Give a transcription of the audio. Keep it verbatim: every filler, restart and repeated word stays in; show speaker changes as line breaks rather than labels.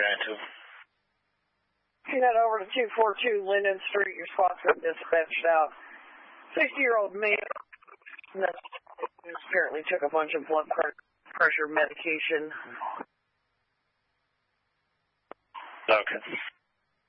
nine two.
You head over to two forty-two Linden Street. Your squad's been dispatched out. sixty-year-old man apparently took a bunch of blood pressure medication.
Okay.